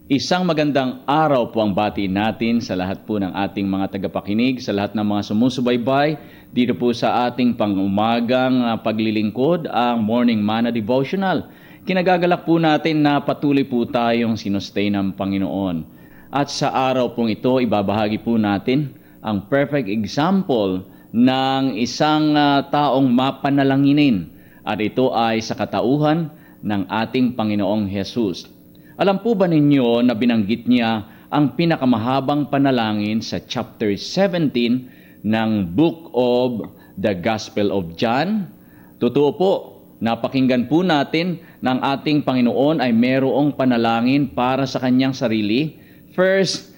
Isang magandang araw po ang batiin natin sa lahat po ng ating mga tagapakinig, sa lahat ng mga sumusubaybay dito po sa ating pang-umagang paglilingkod, ang Morning Manna Devotional. Kinagagalak po natin na patuloy po tayong sinustay ng Panginoon. At sa araw pong ito, ibabahagi po natin ang perfect example ng isang taong mapanalanginin. At ito ay sa katauhan ng ating Panginoong Jesus. Alam po ba ninyo na binanggit niya ang pinakamahabang panalangin sa chapter 17 ng Book of the Gospel of John? Totoo po, napakinggan po natin ng ating Panginoon ay merong panalangin para sa kanyang sarili. First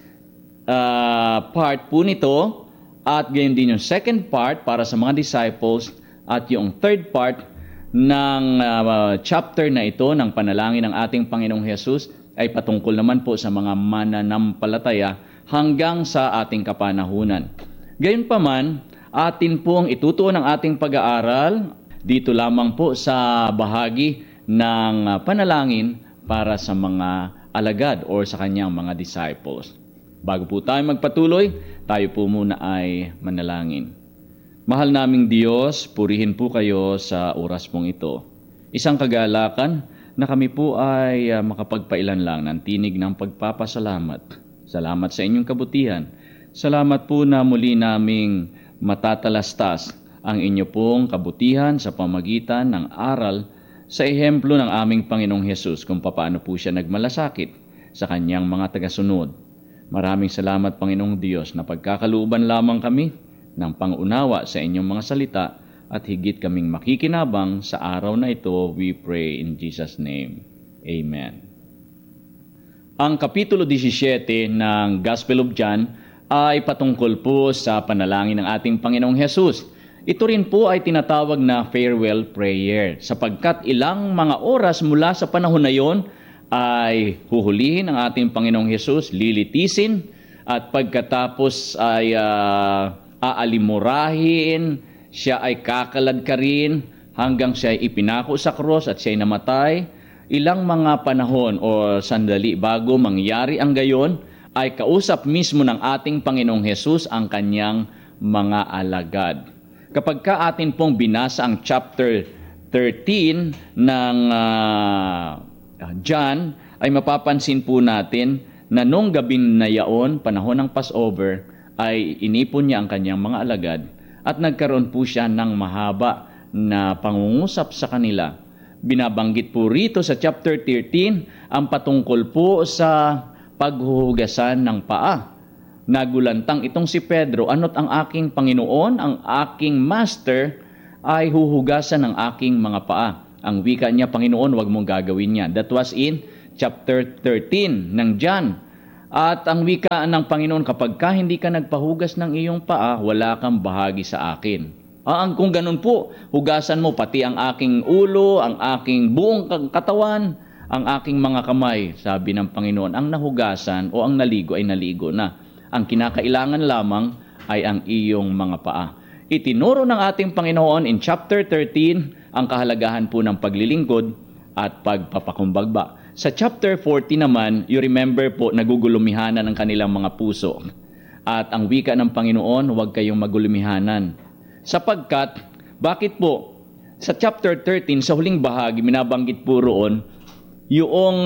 part po nito at gayon din yung second part para sa mga disciples at yung third part ng chapter na ito ng panalangin ng ating Panginoong Jesus ay patungkol naman po sa mga mananampalataya hanggang sa ating kapanahunan. Gayunpaman, atin pong itutuon ang ating pag-aaral dito lamang po sa bahagi ng panalangin para sa mga alagad o sa kanyang mga disciples. Bago po tayo magpatuloy, tayo po muna ay manalangin. Mahal naming Diyos, purihin po kayo sa oras pong ito. Isang kagalakan na kami po ay makapagpailan lang ng tinig ng pagpapasalamat. Salamat sa inyong kabutihan. Salamat po na muli naming matatalastas ang inyo pong kabutihan sa pamagitan ng aral sa ehemplo ng aming Panginoong Hesus kung paano po siya nagmalasakit sa kanyang mga tagasunod. Maraming salamat, Panginoong Diyos, na pagkakalooban lamang kami ng pangunawa sa inyong mga salita at higit kaming makikinabang sa araw na ito, we pray in Jesus' name. Amen. Ang Kapitulo 17 ng Gospel of John ay patungkol po sa panalangin ng ating Panginoong Hesus. Ito rin po ay tinatawag na farewell prayer sapagkat ilang mga oras mula sa panahon na yon ay huhulihin ang ating Panginoong Hesus, lilitisin at pagkatapos ay aalimurahin, siya ay kakalad ka rin hanggang siya ay ipinako sa krus at siya ay namatay. Ilang mga panahon o sandali bago mangyari ang gayon, ay kausap mismo ng ating Panginoong Hesus ang kanyang mga alagad. Kapag ka atin pong binasa ang chapter 13 ng John, ay mapapansin po natin na nung gabing na yaon, panahon ng Passover, ay inipon niya ang kanyang mga alagad at nagkaroon po siya ng mahaba na pangungusap sa kanila. Binabanggit po rito sa chapter 13 ang patungkol po sa paghuhugasan ng paa. Nagulantang itong si Pedro, ano't ang aking Panginoon, ang aking Master, ay huhugasan ng aking mga paa. Ang wika niya, Panginoon, wag mong gagawin niya. That was in chapter 13 ng John. At ang wika ng Panginoon, kapag ka hindi ka nagpahugas ng iyong paa, wala kang bahagi sa akin. Kung ganun po, hugasan mo pati ang aking ulo, ang aking buong katawan, ang aking mga kamay. Sabi ng Panginoon, ang nahugasan o ang naligo ay naligo na. Ang kinakailangan lamang ay ang iyong mga paa. Itinuro ng ating Panginoon in chapter 13 ang kahalagahan po ng paglilingkod at pagpapakumbagba. Sa chapter 40 naman, you remember po, nagugulumihanan ang kanilang mga puso. At ang wika ng Panginoon, huwag kayong magulumihanan. Sapagkat, bakit po? Sa chapter 13, sa huling bahagi, minabanggit po roon, yung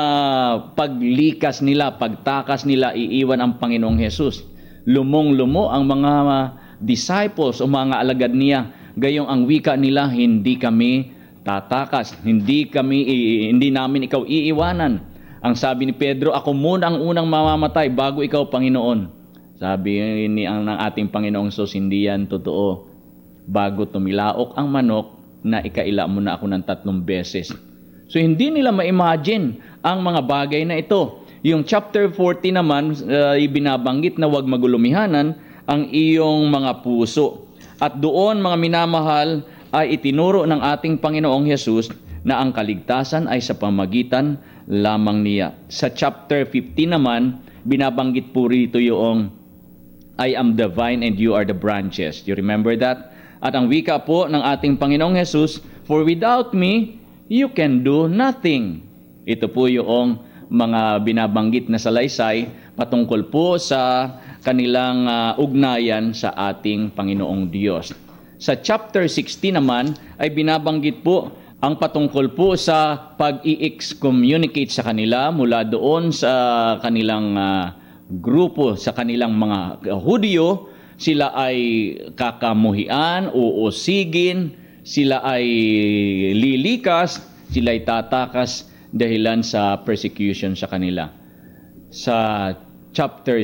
paglikas nila, pagtakas nila, iiwan ang Panginoong Hesus. Lumong-lumo ang mga disciples o mga alagad niya. Gayong ang wika nila, hindi kami tatakas, hindi namin ikaw iiwanan. Ang sabi ni Pedro, ako muna ang unang mamamatay bago ikaw, Panginoon. Sabi ng ating Panginoong Hesus, hindi yan totoo. Bago tumilaok ang manok, na ikaila mo na ako ng 3 beses. So hindi nila ma-imagine ang mga bagay na ito. Yung chapter 40 naman, ibinabanggit na huwag magulumihanan ang iyong mga puso. At doon, mga minamahal, ay itinuro ng ating Panginoong Hesus na ang kaligtasan ay sa pamagitan lamang niya. Sa chapter 15 naman, binabanggit po rito yung I am the vine and you are the branches. You remember that? At ang wika po ng ating Panginoong Hesus, for without me, you can do nothing. Ito po yung mga binabanggit na salaysay patungkol po sa kanilang ugnayan sa ating Panginoong Diyos. Sa chapter 16 naman ay binabanggit po ang patungkol po sa pag-i-excommunicate sa kanila mula doon sa kanilang grupo, sa kanilang mga Hudyo. Sila ay kakamuhian, uusigin, sila ay lilikas, sila ay tatakas dahilan sa persecution sa kanila. Sa chapter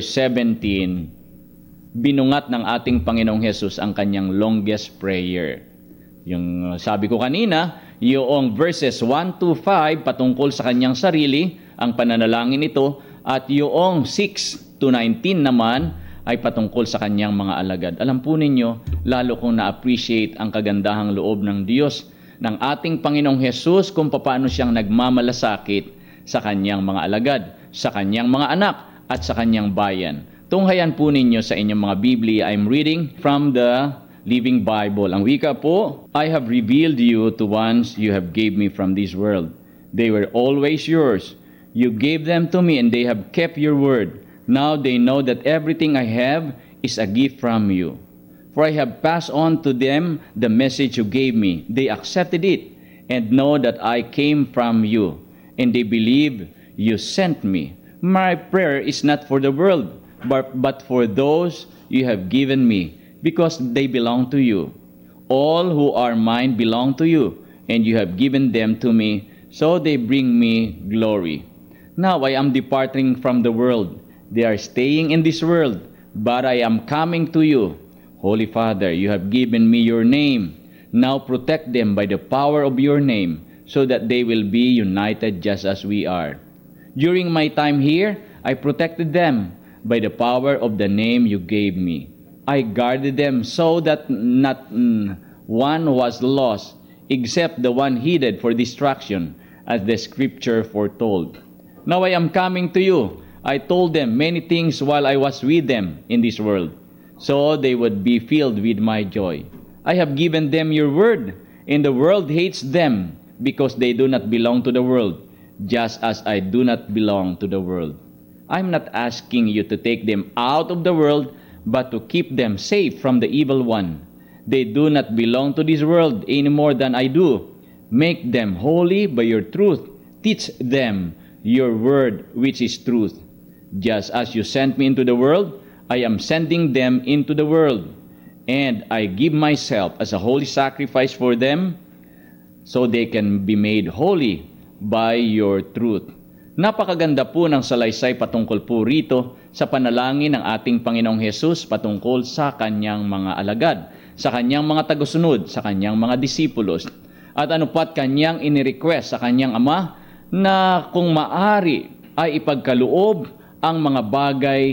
17, binungat ng ating Panginoong Hesus ang kanyang longest prayer. Yung sabi ko kanina, yung verses 1 to 5 patungkol sa kanyang sarili, ang pananalangin ito, at yung 6 to 19 naman ay patungkol sa kanyang mga alagad. Alam po ninyo, lalo kong na-appreciate ang kagandahang loob ng Diyos, ng ating Panginoong Hesus, kung paano siyang nagmamalasakit sa kanyang mga alagad, sa kanyang mga anak, at sa kanyang bayan. Tunghayan po ninyo sa inyong mga Biblia. I'm reading from the Living Bible. Ang wika po, I have revealed you to ones you have gave me from this world. They were always yours. You gave them to me and they have kept your word. Now they know that everything I have is a gift from you. For I have passed on to them the message you gave me. They accepted it and know that I came from you. And they believe you sent me. My prayer is not for the world, but for those you have given me, because they belong to you. All who are mine belong to you, and you have given them to me, so they bring me glory. Now I am departing from the world. They are staying in this world, but I am coming to you. Holy Father, you have given me your name. Now protect them by the power of your name, so that they will be united just as we are. During my time here, I protected them by the power of the name you gave me. I guarded them so that not one was lost, except the one headed for destruction, as the scripture foretold. Now I am coming to you. I told them many things while I was with them in this world, so they would be filled with my joy. I have given them your word, and the world hates them, because they do not belong to the world, just as I do not belong to the world. I'm not asking you to take them out of the world, but to keep them safe from the evil one. They do not belong to this world any more than I do. Make them holy by your truth. Teach them your word, which is truth. Just as you sent me into the world, I am sending them into the world. And I give myself as a holy sacrifice for them, so they can be made holy by your truth. Napakaganda po ng salaysay patungkol po rito sa panalangin ng ating Panginoong Hesus patungkol sa kanyang mga alagad, sa kanyang mga tagusunod, sa kanyang mga disipulos. At ano pat kanyang inirequest sa kanyang Ama na kung maari ay ipagkaloob ang mga bagay